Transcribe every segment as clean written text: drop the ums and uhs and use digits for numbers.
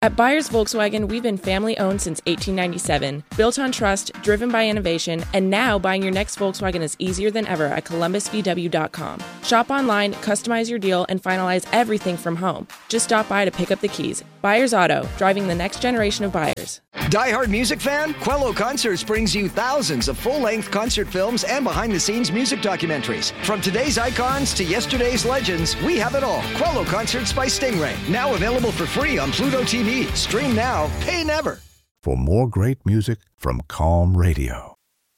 At Byers Volkswagen, we've been family-owned since 1897, built on trust, driven by innovation, and now buying your next Volkswagen is easier than ever at columbusvw.com. Shop online, customize your deal, and finalize everything from home. Just stop by to pick up the keys. Byers Auto, driving the next generation of buyers. Die-hard music fan? Quello Concerts brings you thousands of full-length concert films and behind-the-scenes music documentaries. From today's icons to yesterday's legends, we have it all. Quello Concerts by Stingray. Now available for free on Pluto TV. Stream now, pay never. For more great music from Calm Radio.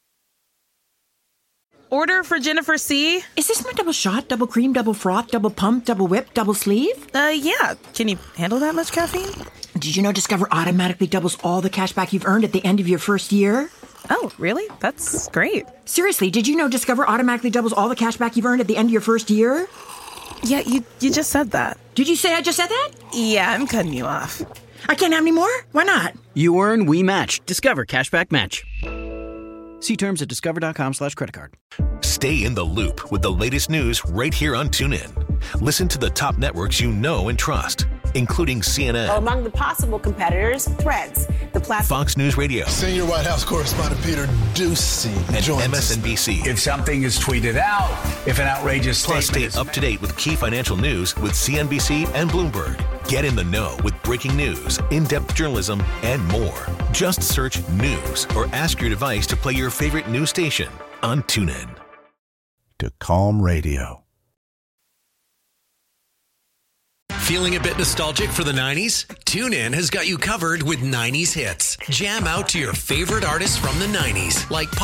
Order for Jennifer C. Is this my double shot, double cream, double froth, double pump, double whip, double sleeve? Yeah. Can you handle that much caffeine? Did you know Discover automatically doubles all the cash back you've earned at the end of your first year? Oh, really? That's great. Seriously, did you know Discover automatically doubles all the cash back you've earned at the end of your first year? Yeah, you just said that. Did you say I just said that? Yeah, I'm cutting you off. I can't have any more? Why not? You earn, we match. Discover Cashback Match. See terms at discover.com/creditcard. Stay in the loop with the latest news right here on TuneIn. Listen to the top networks you know and trust, including CNN. Among the possible competitors, Threads, the platform. Fox News Radio. Senior White House correspondent Peter Doocy and joins MSNBC. If something is tweeted out, if an outrageous Plus, statement stay up to date with key financial news with CNBC and Bloomberg. Get in the know with breaking news, in-depth journalism, and more. Just search news or ask your device to play your favorite news station on TuneIn. To Calm Radio. Feeling a bit nostalgic for the 90s? TuneIn has got you covered with 90s hits. Jam out to your favorite artists from the 90s, like